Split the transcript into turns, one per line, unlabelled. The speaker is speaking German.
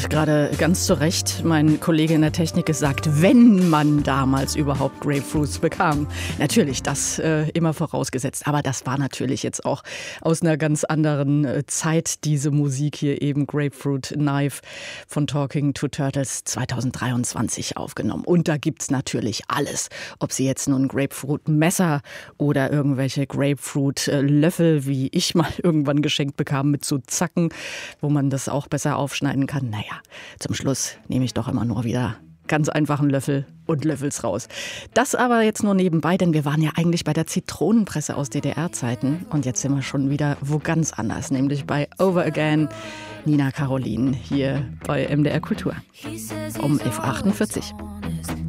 Und gerade ganz zu Recht, mein Kollege in der Technik gesagt, wenn man damals überhaupt Grapefruits bekam. Natürlich, das immer vorausgesetzt. Aber das war natürlich jetzt auch aus einer ganz anderen Zeit, diese Musik hier eben, Grapefruit Knife von Talking to Turtles 2023 aufgenommen. Und da gibt's natürlich alles. Ob sie jetzt nun Grapefruit-Messer oder irgendwelche Grapefruit-Löffel, wie ich mal irgendwann geschenkt bekam, mit so Zacken, wo man das auch besser aufschneiden kann. Naja, zum Schluss nehme ich doch immer nur wieder ganz einfachen Löffel und löffel's raus. Das aber jetzt nur nebenbei, denn wir waren ja eigentlich bei der Zitronenpresse aus DDR-Zeiten. Und jetzt sind wir schon wieder wo ganz anders, nämlich bei Over Again, Nina Karolin, hier bei MDR Kultur um 11.48 Uhr.